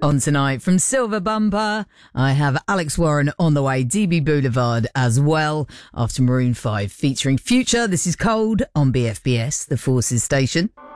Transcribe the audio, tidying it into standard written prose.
On tonight from Silver Bumper, I have Alex Warren on the way, DB Boulevard as well, after Maroon 5 featuring Future. This is Cold on BFBS, the Forces station.